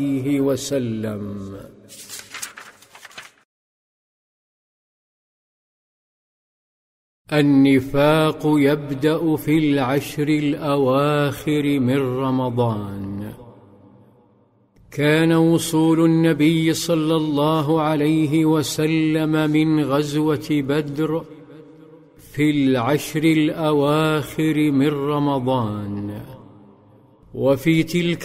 وسلم. النفاق يبدأ في العشر الأواخر من رمضان. كان وصول النبي صلى الله عليه وسلم من غزوة بدر في العشر الأواخر من رمضان، وفي تلك